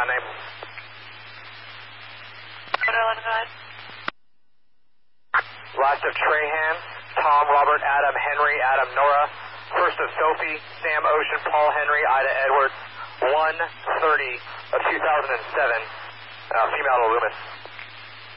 ground name. Last of Trahan, Tom, Robert, Adam, Henry, Adam, Nora. First of Sophie, Sam, Ocean, Paul, Henry, Ida, Edward. 1:30 of 2007. Female to Loomis.